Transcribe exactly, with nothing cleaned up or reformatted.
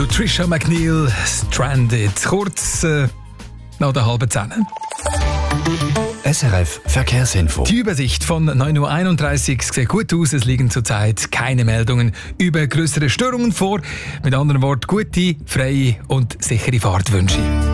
Trisha McNeil, Stranded. Kurz äh, nach der halben Zehn. S R F Verkehrsinfo. Die Übersicht von neun Uhr einunddreißig sieht gut aus. Es liegen zurzeit keine Meldungen über größere Störungen vor. Mit anderen Worten, gute, freie und sichere Fahrtwünsche.